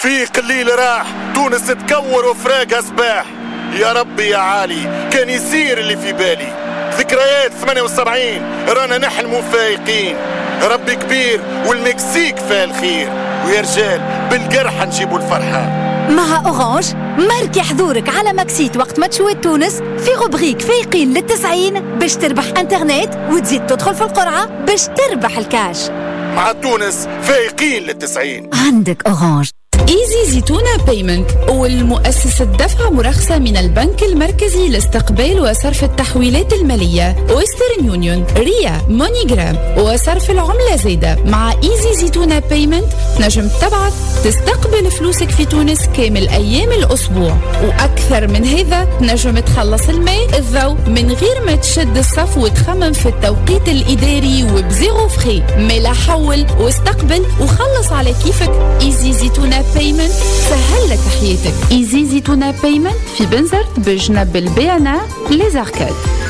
في قليل راح تونس تكور وفراقها سباح. يا ربي يا عالي كان يصير اللي في بالي. ذكريات 78 رانا نحلموا فايقين. ربي كبير والمكسيك فيها الخير. ويا رجال بالقرحة نجيبوا الفرحة. مع أورانج ماركي حضورك على ماكسيت وقت ما تشوي تونس في غبريك فايقين لل90 باش تربح انترنت وتزيد تدخل في القرعة باش تربح الكاش. مع تونس فايقين لل90. عندك أورانج. ايزي زيتونة بيمنت والمؤسسة دفع مرخصة من البنك المركزي لاستقبال وصرف التحويلات المالية ويسترن يونيون ريا مونيجرام وصرف العملة زايدة. مع ايزي زيتونة بيمنت نجم تبعث تستقبل فلوسك في تونس كامل أيام الأسبوع، وأكثر من هذا نجم تخلص الماء الضوء من غير ما تشد الصف وتخمم في التوقيت الإداري وبزيرو فخي. ملا حول واستقبل وخلص على كيفك. ايزي زيتونة بيمنت سهل لك حياتك. ايزي زيتونة بيمنت في بنزرت بجنب البيانا ليزاركاد.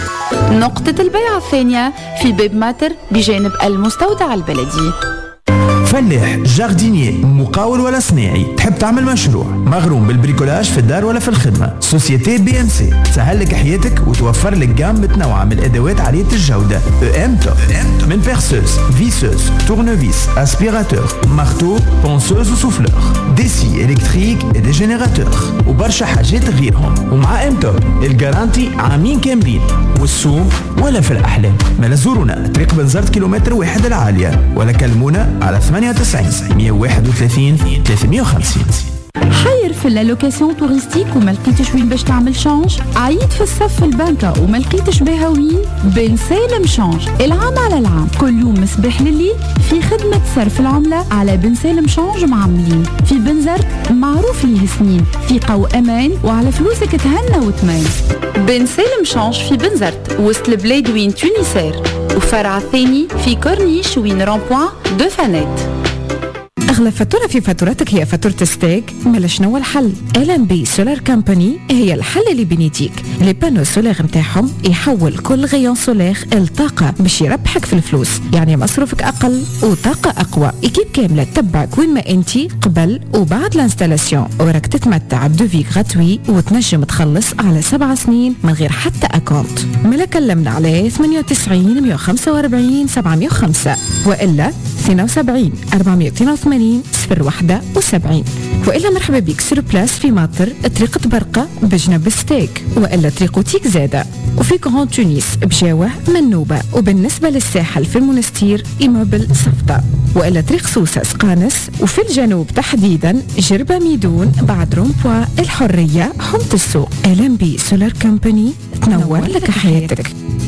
نقطة البيع الثانية في باب ماتر بجانب المستودع البلدي. فلاح جاردينير مقاول ولا صناعي تحب تعمل مشروع مغروم بالبريكولاج في الدار ولا في الخدمة، سوسيتي بي ام سي تسهل لك حياتك وتوفر لك جام متنوعة من الادوات عالية الجودة. ام توب من بيرسوز فيسوز تورنفيس اسبيراتور مارتو بونسوز وسوفلور ديسي الكتريك دي جينيراتور وبرشا حاجات غيرهم. ومع ام توب الجارانتي عامين كاملين والسوم ولا في الاحلام. ما زورونا طريق بنزرت كيلومتر واحد العالية ولا كلمونا على 98 131 350. حير في اللوكاسيون توريستيك وما لقيتش وين باش تعمل شانج؟ عيد في الصف في البنكة وما لقيتش بها وين؟ بن سالم شانج العام على العام كل يوم مصباح لليل في خدمة صرف العملة على بن سالم شانج معاملين في بنزرت معروف ليه سنين ثقة وأمان وعلى فلوسك تهنى وتمين. بن سالم شانج في بنزرت وسط البلاد وين تونسير وفرع ثاني في كورنيش وين رامبوان دو فانيت. أغلى فاتورة في فاتورتك هي فاتورة ستيك؟ مالا شنو الحل؟ LNB سولار كامباني هي الحل اللي بنيتيك. لي بانو سولار نتاعهم يحول كل غيون سولار الطاقة باش يربحك في الفلوس، يعني مصروفك أقل وطاقة أقوى. إكيب كاملة تتبعك وين ما أنتي قبل وبعد الانستالاسيون، وراك تتمتع بدوفي غراتوي وتنجم تخلص على 7 سنين من غير حتى أكونت. مالا كلمنا على 98 145 705 وإلا 72 482 071 وإلا مرحبا بك سور بلاس في ماطر طريق برقة بجنب ستيك وإلا طريق تيك زادة وفي كرون تونس بجاوة منوبة. وبالنسبة للساحل في المنستير إيموبل صفدة وإلا طريق سوسة سقانس وفي الجنوب تحديدا جربة ميدون بعد رومبوا الحرية حمت السوق. LNB سولار كامباني تنور لك حياتك.